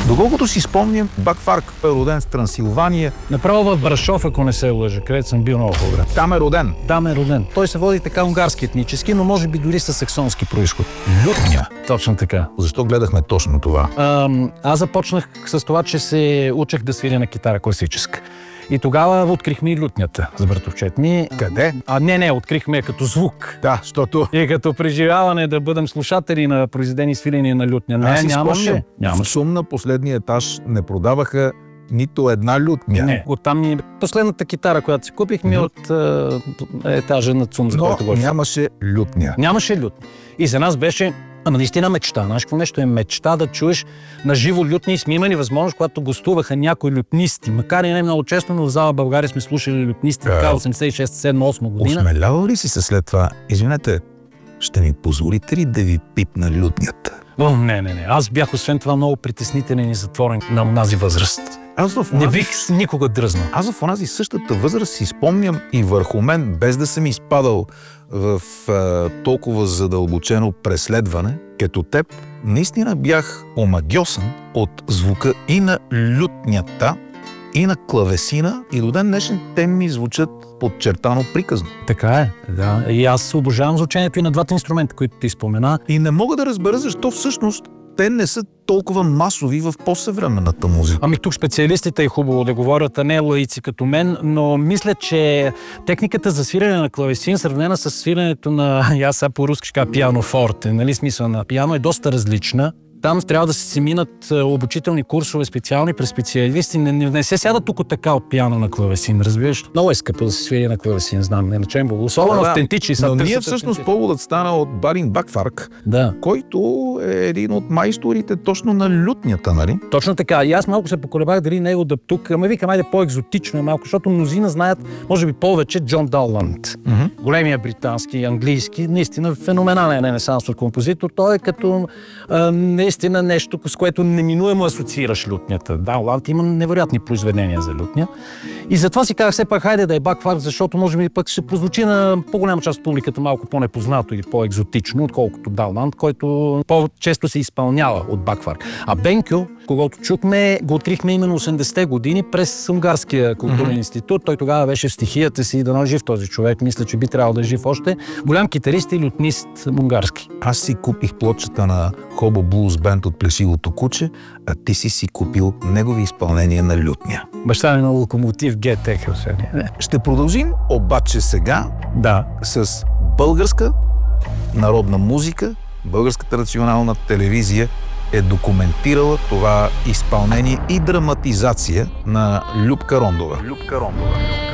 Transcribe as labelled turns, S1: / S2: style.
S1: Доколкото си спомням, Бакфарк е роден в Трансилвания.
S2: Направо в Брашов, ако не се лъжа, където съм бил много по-град.
S1: Там е роден.
S2: Там е роден. Той се води така унгарски етнически, но може би дори със саксонски произход.
S1: Лютня.
S2: Точно така.
S1: Защо гледахме точно това?
S2: Аз започнах с това, че се учех да свиря на китара класическа. И тогава открихме и лютнята с братовчет ми.
S1: Къде?
S2: Не, открихме като звук.
S1: Да, защото...
S2: И като преживяване да бъдем слушатели на произведени свирени на лютня. Не, нямаше.
S1: В Сум на последния етаж не продаваха нито една лютня.
S2: Не, оттам ни последната китара, която си купихме от етажа на ЦУМ, за който говорих.
S1: Нямаше лютня.
S2: Нямаше лютня. И за нас беше наистина мечта. Знаеш какво нещо е мечта да чуеш на живо лютни и сме имали възможност, когато гостуваха някои лютнисти. Макар и не много често, но в зала България сме слушали лютнисти така 86-7-8 година.
S1: Осмелява ли си се след това? Извинете, ще ми позволите ли да ви пипна лютнята?
S2: Не. Аз бях освен това много притеснителен и затворен на онази възраст. Не бих никога дръзнал.
S1: Аз в онази същата възраст си спомням и върху мен, без да съм изпадал в толкова задълбочено преследване, като теб, наистина бях омагьосан от звука и на лютнята, и на клавесина, и до ден днешен те ми звучат подчертано приказно.
S2: Така е, да. И аз обожавам звучението и на двата инструмента, които ти спомена.
S1: И не мога да разбера защо всъщност те не са толкова масови в по-съвременната музика.
S2: Тук специалистите е хубаво да говорят, а не лаици като мен, но мисля, че техниката за свирене на клавесин, сравнена с свиренето на, аз сега по-руски ще кажа пиано-форте, нали, смисъл на пиано е доста различна. Там трябва да се минат обучителни курсове специални през специалисти. Не се сяда тук така от пиано на клавесин, разбираш? Много е скъпо да се свири на клавесин, знам, не начем го. Особено автентични.
S1: Но ние всъщност поводът стана от Барин Бакфарк, който е един от майсторите точно на лютнята, нали?
S2: Точно така. И аз малко се поколебах дали него да тук. Викам, айде по-екзотично е малко, защото мнозина знаят, може би повече, Джон Далланд. Големия британски, английски, наистина феноменален ренесансов композитор. Той е като наистина нещо, с което неминуемо асоциираш лютнята. Далланд има невероятни произведения за лютня. И затова си казах все пак, хайде да е Бакфарк, защото може би пък ще прозвучи на по-голяма част от публиката малко по-непознато и по-екзотично, отколкото Далланд, който по-често се изпълнява от Бакфарк. А Бенкю, когато чухме, го открихме именно 80-те години през Унгарския културен институт. Той тогава беше в стихията си, да е жив този човек. Мисля, че би трябвало да е жив още. Голям китарист и лютнист унгарски.
S1: Аз си купих плочата на Хобо Блуз Бенд от Плешивото куче, а ти си купил негови изпълнения на лютня.
S2: Баща ми на Локомотив ГТ.
S1: Ще продължим обаче сега с българска народна музика. Българската национална телевизия е документирала това изпълнение и драматизация на Любка Рондова.